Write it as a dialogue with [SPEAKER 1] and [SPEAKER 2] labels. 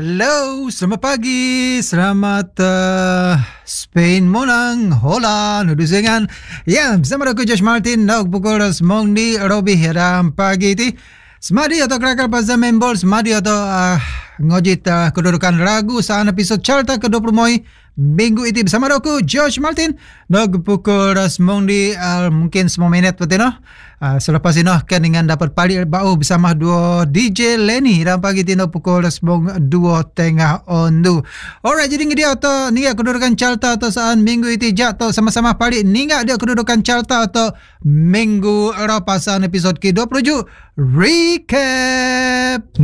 [SPEAKER 1] Hello, selamat pagi, selamat Spain menang, Holland, Nudusingan. Ya, bersama aku Josh Martin, nak pukul semong di Robi dalam pagi ti. Semadi atau kerakar pasal main ball, semadi atau ngojit kedudukan ragu saat episod Carta ke-20 minggu ini bersama aku Josh Martin. Nak pukul semong di mungkin semua minit betul no. Selepas ini kan dengan dapat palik bau bersama dua DJ Lenny dalam pagi ini pukul semong 2:30 ondu. Alright, jadi dia atau ni kedudukan Carta atau saat minggu ini jatuh sama-sama palik ninga dia kedudukan Carta atau minggu Eropa saat episod ke-27 recap.